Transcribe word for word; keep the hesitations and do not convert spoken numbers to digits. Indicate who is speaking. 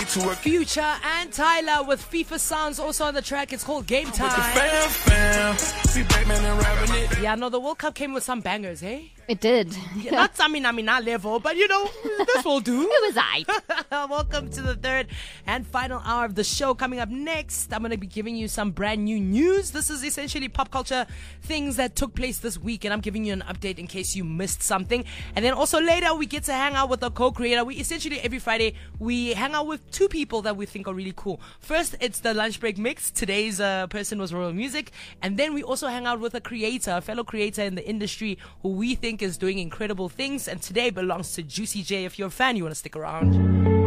Speaker 1: to work.
Speaker 2: Future and Tyler with FIFA sounds also on the track. It's called Game Time.
Speaker 1: Fam, fam. See Batman and rapping it.
Speaker 2: Yeah, no, the World Cup came with some bangers, hey?
Speaker 3: It did.
Speaker 2: Yeah, not Samina Mina level, but you know, this will do.
Speaker 3: It was aight.
Speaker 2: Welcome to the third and final hour of the show. Coming up next, I'm going to be giving you some brand new news. This is essentially pop culture things that took place this week, and I'm giving you an update in case you missed something. And then also later, we get to hang out with a co-creator. We essentially, every Friday, we hang out with two people that we think are really cool. First, it's the lunch break mix. Today's uh, person was Royal Music. And then we also hang out with a creator, a fellow creator in the industry who we think is doing incredible things. And today belongs to Juicy J. If you're a fan, you want to stick around.